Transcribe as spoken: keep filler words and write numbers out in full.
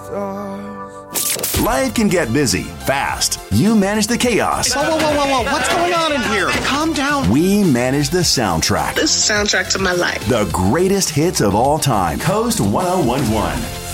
Life can get busy fast. You manage the chaos. Whoa, whoa, whoa, whoa, whoa. What's going on in here? Calm down. We manage the soundtrack. This is the soundtrack to my life. The greatest hits of all time. Coast one oh one point one.